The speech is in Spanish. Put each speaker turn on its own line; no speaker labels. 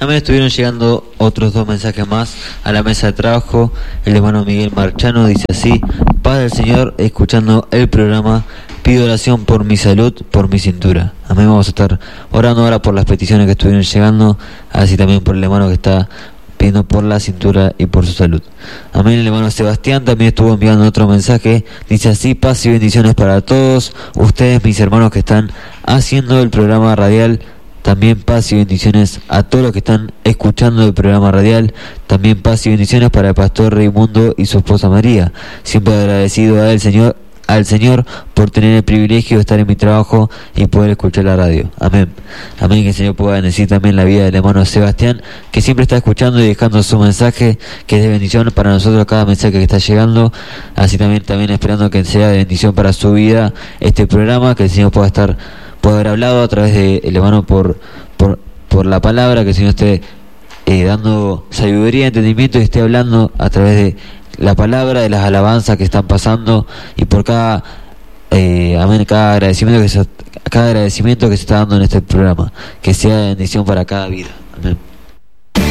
También estuvieron llegando otros 2 mensajes más a la mesa de trabajo. El hermano Miguel Marchano dice así: Paz del Señor, escuchando el programa, pido oración por mi salud, por mi cintura. Amén. Vamos a estar orando ahora por las peticiones que estuvieron llegando, así también por el hermano que está pidiendo por la cintura y por su salud. Amén. El hermano Sebastián también estuvo enviando otro mensaje. Dice así: paz y bendiciones para todos ustedes, mis hermanos que están haciendo el programa radial. También paz y bendiciones a todos los que están escuchando el programa radial. También paz y bendiciones para el pastor Raimundo y su esposa María. Siempre agradecido al Señor por tener el privilegio de estar en mi trabajo y poder escuchar la radio. Amén. Amén. Que el Señor pueda bendecir también la vida del hermano Sebastián, que siempre está escuchando y dejando su mensaje, que es de bendición para nosotros cada mensaje que está llegando. Así también esperando que sea de bendición para su vida este programa, que el Señor pueda haber hablado a través del hermano por la palabra, que el Señor esté dando sabiduría, entendimiento, y esté hablando a través de la palabra, de las alabanzas que están pasando, y por cada agradecimiento que se está dando en este programa, que sea de bendición para cada vida. Amén.